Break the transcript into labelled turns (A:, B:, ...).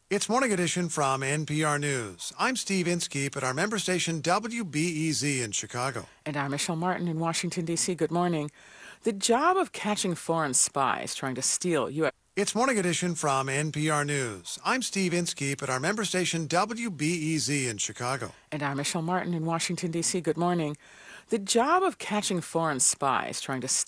A: It's Morning Edition from NPR News. I'm Steve Inskeep at our member station WBEZ in Chicago.
B: And I'm Michelle Martin in Washington, D.C. Good morning. The job of catching foreign spies trying to steal U.S.
A: It's Morning Edition from NPR News. I'm Steve Inskeep at our member station WBEZ in Chicago.
B: And I'm Michelle Martin in Washington, D.C. Good morning. The job of catching foreign spies trying to